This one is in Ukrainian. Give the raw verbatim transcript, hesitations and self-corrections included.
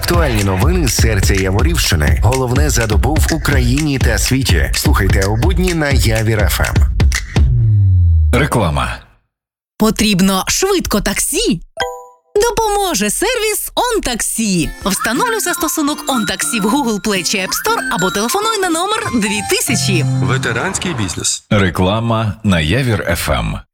Актуальні новини з серця Яворівщини. Головне за добу в Україні та світі. Слухайте о будні на Явір еф ем. Реклама. Потрібно швидко таксі? Допоможе сервіс «ОнТаксі». Встановлюй застосунок «ОнТаксі» в Google Play чи App Store або телефонуй на номер дві тисячі. Ветеранський бізнес. Реклама на Явір еф ем.